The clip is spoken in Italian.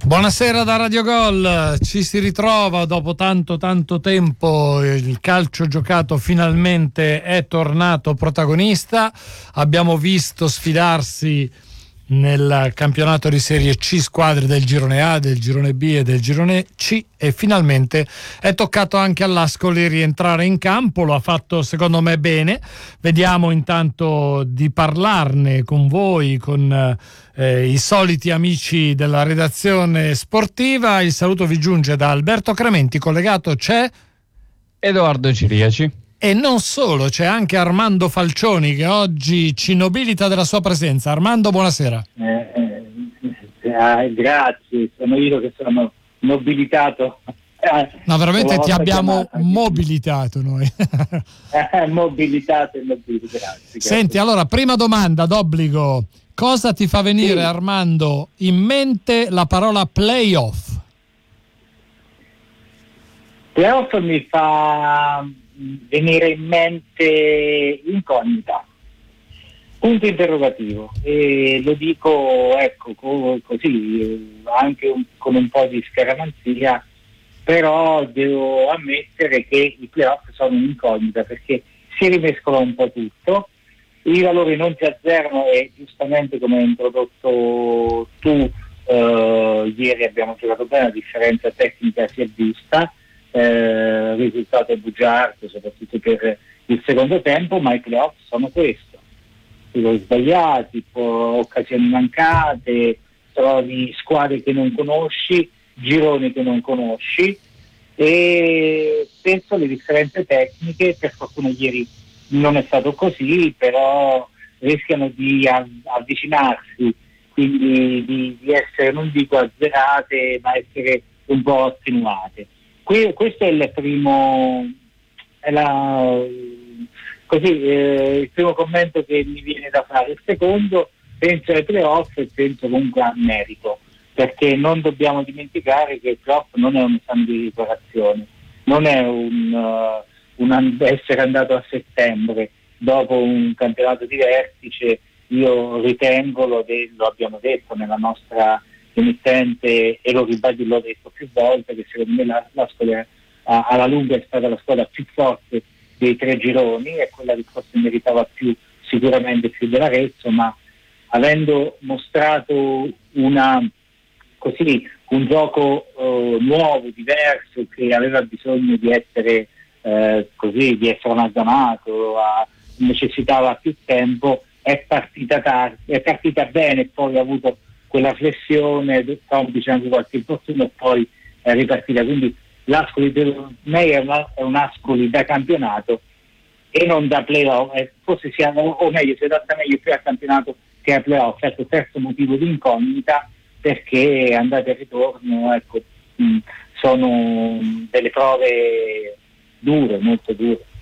Buonasera da Radio Gol, ci si ritrova dopo tanto tempo, il calcio giocato finalmente è tornato protagonista, abbiamo visto sfidarsi nel campionato di Serie C squadre del girone A, del girone B e del girone C, e finalmente è toccato anche all'Ascoli rientrare in campo. Lo ha fatto secondo me bene. Vediamo intanto di parlarne con voi, con i soliti amici della redazione sportiva. Il saluto vi giunge da Alberto Crementi, collegato c'è Edoardo Ciriaci. E non solo, c'è anche Armando Falcioni che oggi ci nobilita della sua presenza. Armando, buonasera. Grazie, sono io che sono nobilitato. No, veramente ti abbiamo mobilitato noi. Mobilitato e nobilitato, grazie. Senti, allora, prima domanda d'obbligo. Cosa ti fa venire, Armando, in mente la parola playoff? Playoff mi fa venire in mente incognita, punto interrogativo, e lo dico così anche con un po' di scaramanzia, però devo ammettere che i playoff sono un'incognita perché si rimescola un po' tutto, i valori non si azzerano e giustamente, come hai introdotto tu, ieri abbiamo giocato bene, la differenza tecnica si è vista. Il risultato è bugiardo soprattutto per il secondo tempo, ma i playoff sono questo: gol sbagliati, occasioni mancate, trovi squadre che non conosci, gironi che non conosci, e penso alle differenze tecniche. Per fortuna ieri non è stato così, però rischiano di avvicinarsi, quindi di essere, non dico azzerate, ma essere un po' attenuate. Questo è il primo, il primo commento che mi viene da fare. Il secondo, penso ai playoff e penso comunque a merito, perché non dobbiamo dimenticare che il playoff non è un esame di preparazione, non è un essere andato a settembre dopo un campionato di vertice. Io ritengo, lo abbiamo detto nella nostra emittente e l'ho detto più volte, che secondo me l'Ascoli alla lunga è stata la squadra più forte dei tre gironi, e quella che forse meritava sicuramente più dell'Arezzo, ma avendo mostrato un gioco nuovo, diverso, che aveva bisogno di essere di essere amalgamato, necessitava più tempo, è partita bene, e poi ha avuto quella flessione, diciamo, qualche infortunio, e poi è ripartita. Quindi l'Ascoli per me è un Ascoli da campionato e non da playoff, forse si adatta meglio più al campionato che al playoff. Ecco, terzo motivo di incognita, perché andate e ritorno, sono delle prove dure, molto dure.